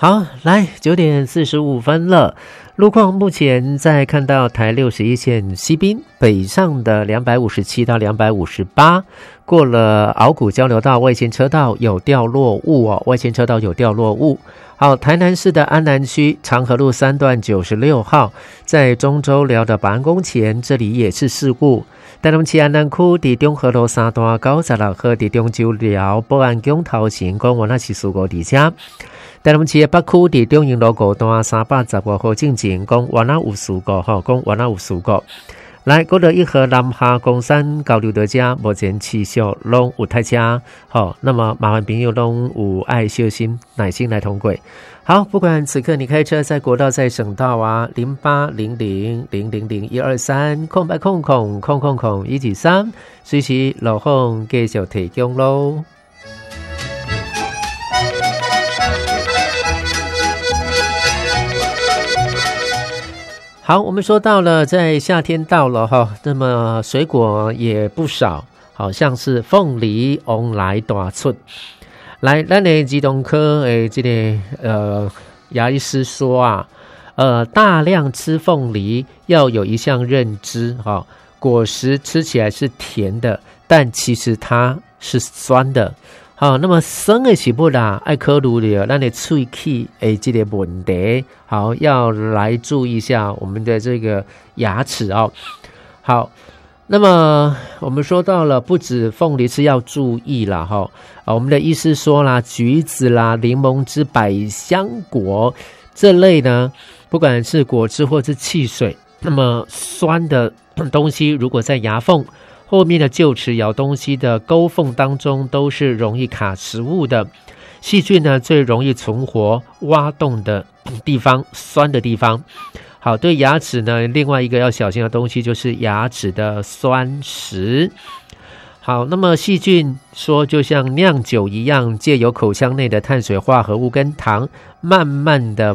好，来9:45了。路况目前在看到台61线西滨北上的257到258，过了鳌谷交流道外线车道有掉落物哦，外线车道有掉落物。好，台南市的安南区长河路3段96号，在中州寮的保安宫前，这里也是事故。台南市安南区伫中和路3段96号伫中州寮保安宫头前，讲我那是事故伫遮。台南市的北区伫中营路5段315号进前，讲原来有事故吼，讲原来有事故。来，561号南下公山交流道遮，目前持续拢有塞车，好，那么麻烦朋友拢有爱小心，耐心来通过。好，不管此刻你开车在国道在省道啊，0800000123空白空123，随时路况继续提供咯。好，我们说到了在夏天到了哈，那么水果也不少，好像是凤梨、往来大出。来，咱的儿童科这个牙医师说啊，大量吃凤梨要有一项认知哈，果实吃起来是甜的，但其实它是酸的。好，那么酸的是不啦？爱考虑了，咱的喙齿这个问题，好，要来注意一下我们的这个牙齿哦。好，那么我们说到了，不止凤梨是要注意啦，哈，我们的医师说啦，橘子啦、柠檬汁、百香果这类呢，不管是果汁或是汽水，那么酸的东西，如果在牙缝后面的臼齿咬东西的沟缝当中，都是容易卡食物的。细菌呢最容易存活挖洞的地方，酸的地方。好，对牙齿呢，另外一个要小心的东西就是牙齿的酸蚀。好，那么细菌说就像酿酒一样，借由口腔内的碳水化合物跟糖，慢慢的